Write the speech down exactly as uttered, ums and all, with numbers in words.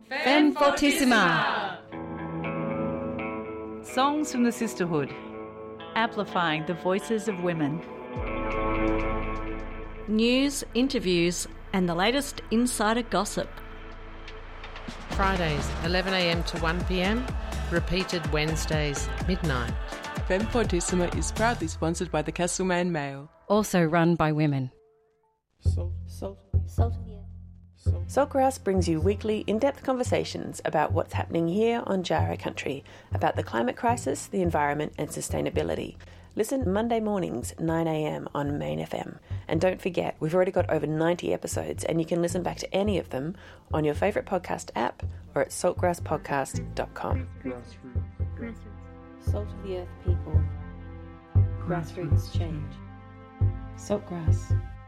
Femme Fortissima! Songs from the Sisterhood. Amplifying the voices of women. News, interviews, and the latest insider gossip. Fridays, eleven a m to one p m. Repeated Wednesdays, midnight. Femme Fortissima is proudly sponsored by the Castlemaine Mail. Also run by women. Salt, salt, salt of the earth. Saltgrass brings you weekly in-depth conversations about what's happening here on Jara country, about the climate crisis, the environment and sustainability. Listen Monday mornings, nine a m on Main F M. And don't forget, we've already got over ninety episodes and you can listen back to any of them on your favourite podcast app or at saltgrass podcast dot com. Grassroots. Grassroots. Salt of the earth people. Grassroots change. Saltgrass.